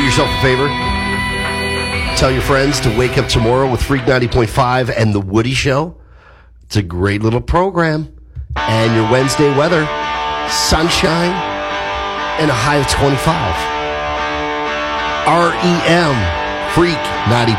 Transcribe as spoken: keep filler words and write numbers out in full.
yourself a favor. Tell your friends to wake up tomorrow with Freak ninety point five and The Woody Show. It's a great little program. And your Wednesday weather, sunshine and a high of twenty-five. R E M, Freak ninety